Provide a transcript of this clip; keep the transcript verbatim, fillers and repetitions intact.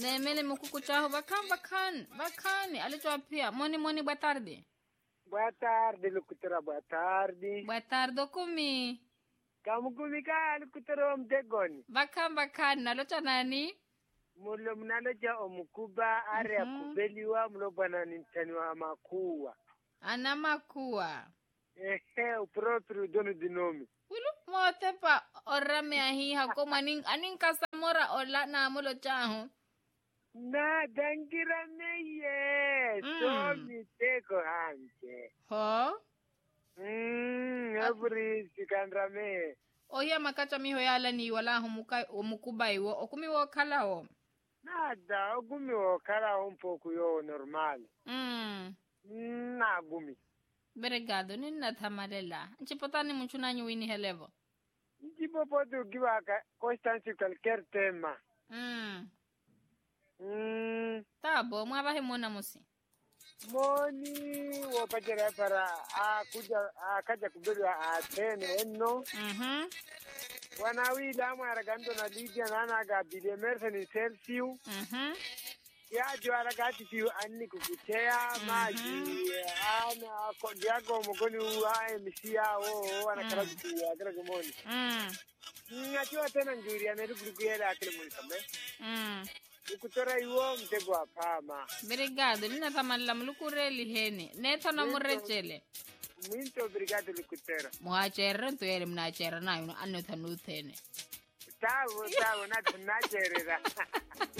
Ne mele mukukuchaho bakan bakan bakani alicho pia moni moni boa tarde. Boa tarde, locutora, boa tarde. Boa tarde kumi. Kamu kumi ka locutora omtegoni. Bakan bakan nalocha nani? Mulo mnaloja omukuba are Mhm. akubeliwa mulo bwana nintani wa makuwa. Ana makua. Ehe, o próprio dono de nome. Ulu mote pa orame ahi hako maning aning kasamora ola na mulo chaho. Na dangira meye, Mm. so miteko hanje. Ho? Mm, every sikandra me. Oya makacha miho yala ni wala humuka umukuba iwo okumi wo kala o. Nada, ogumi okara um pouco yo normal. Mm. Na gumi. Obrigado, nina tamalela. Nchipotani mchunanyi wini helevo. Tipo pode giva constante qualquer tema. Mm. Mm, Tabo, mwabahe mona musi. moni wapajara para a kuja a kaja kubiri a tene enno. Mhm. Wanawila mara gando na Lydia nana ga bide merceni selfiu. Mhm. Ya jwara gati fiu anni kukutea maji ana ko diago mogoni wa emisia o ana kala kuya kala gomoni. Mm. Ngatiwa tena njuri amerugrugiela akile moni kambe. Mm. Ukutora iwo mtego apama. Obrigado, nina tamalela mulukureli hene. Neto na murechele. Muito obrigado, Lucutera. Muhachere nto yele mnachere na yuno anno tanu thene. Tavo, tavo, na tunacherera.